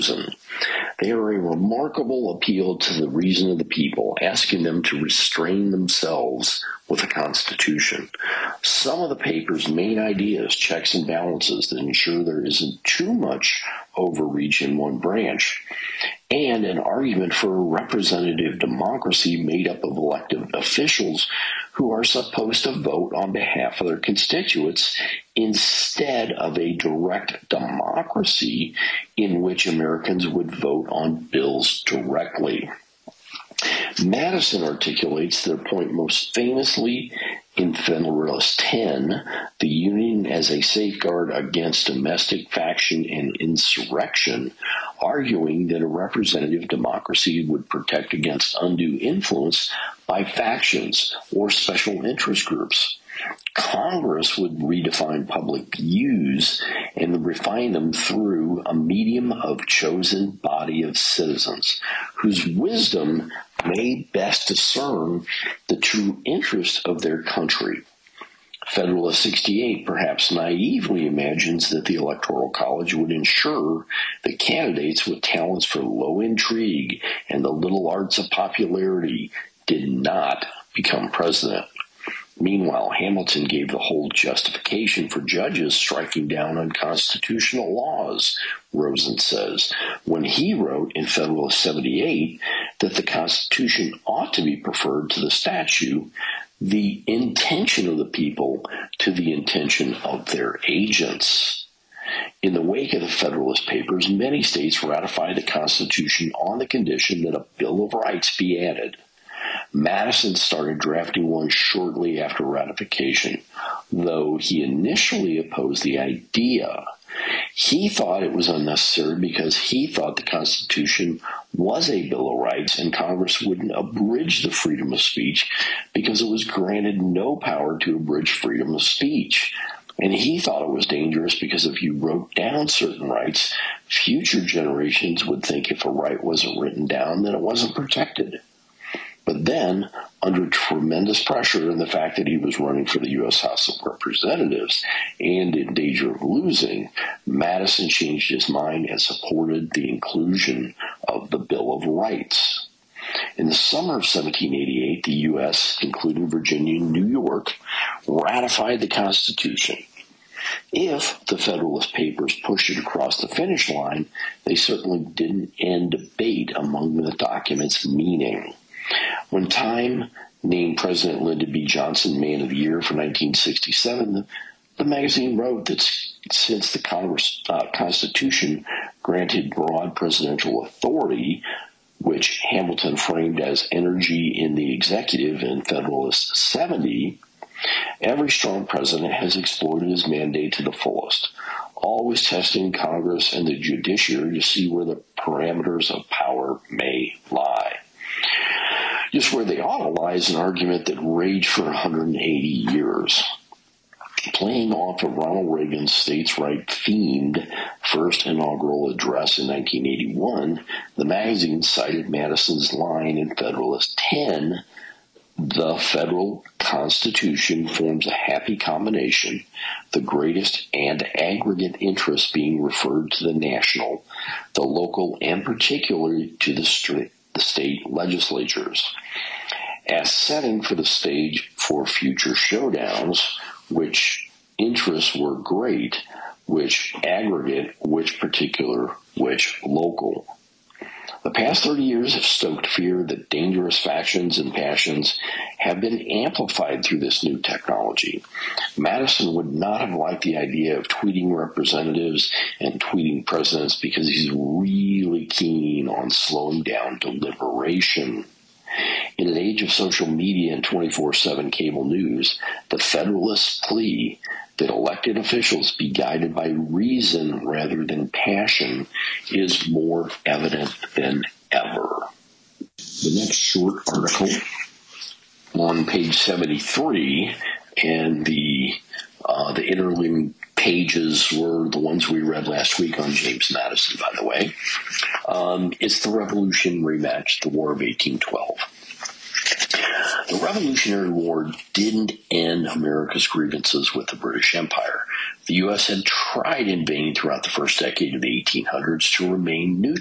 They are a remarkable appeal to the reason of the people, asking them to restrain themselves with the Constitution. Some of the paper's main ideas, checks and balances that ensure there isn't too much overreach in one branch, and an argument for a representative democracy made up of elected officials who are supposed to vote on behalf of their constituents instead of a direct democracy in which Americans would vote on bills directly. Madison articulates their point most famously in Federalist 10, the Union as a safeguard against domestic faction and insurrection, arguing that a representative democracy would protect against undue influence by factions or special interest groups. Congress would redefine public views and refine them through a medium of chosen body of citizens whose wisdom may best discern the true interests of their country. Federalist 68 perhaps naively imagines that the Electoral College would ensure that candidates with talents for low intrigue and the little arts of popularity did not become president. Meanwhile, Hamilton gave the whole justification for judges striking down unconstitutional laws, Rosen says, when he wrote in Federalist 78 that the Constitution ought to be preferred to the statute, the intention of the people to the intention of their agents. In the wake of the Federalist Papers, many states ratified the Constitution on the condition that a Bill of Rights be added. Madison started drafting one shortly after ratification, though he initially opposed the idea. He thought it was unnecessary because he thought the Constitution was a Bill of Rights and Congress wouldn't abridge the freedom of speech because it was granted no power to abridge freedom of speech. And he thought it was dangerous because if you wrote down certain rights, future generations would think if a right wasn't written down, then it wasn't protected. But then, under tremendous pressure and the fact that he was running for the U.S. House of Representatives and in danger of losing, Madison changed his mind and supported the inclusion of the Bill of Rights. In the summer of 1788, the U.S., including Virginia and New York, ratified the Constitution. If the Federalist Papers pushed it across the finish line, they certainly didn't end debate among the document's meaning. When Time named President Lyndon B. Johnson Man of the Year for 1967, the magazine wrote that since the Constitution granted broad presidential authority, which Hamilton framed as energy in the executive in Federalist 70, every strong president has exploited his mandate to the fullest, always testing Congress and the judiciary to see where the parameters of power may lie. Just where they ought to lie is an argument that raged for 180 years. Playing off of Ronald Reagan's states' right-themed first inaugural address in 1981, the magazine cited Madison's line in Federalist 10, "The federal Constitution forms a happy combination, the greatest and aggregate interests being referred to the national, the local, and particularly to the state legislatures, as setting for the stage for future showdowns, which interests were great, which aggregate, which particular, which local." The past 30 years have stoked fear that dangerous factions and passions have been amplified through this new technology. Madison would not have liked the idea of tweeting representatives and tweeting presidents because he's really keen on slowing down deliberation. In an age of social media and 24/7 cable news, the Federalist's plea that elected officials be guided by reason rather than passion is more evident than ever. The next short article on page 73, and the interleaving pages were the ones we read last week on James Madison, by the way. It's the Revolution Rematch, the War of 1812. The Revolutionary War didn't end America's grievances with the British Empire. The U.S. had tried in vain throughout the first decade of the 1800s to remain neutral.